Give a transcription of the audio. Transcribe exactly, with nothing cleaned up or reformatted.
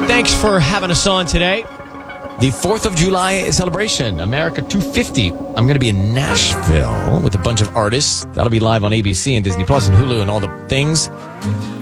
Thanks for having us on today. The fourth of July celebration, America two fifty. I'm going to be in Nashville with a bunch of artists. That'll be live on A B C and Disney Plus and Hulu and all the things.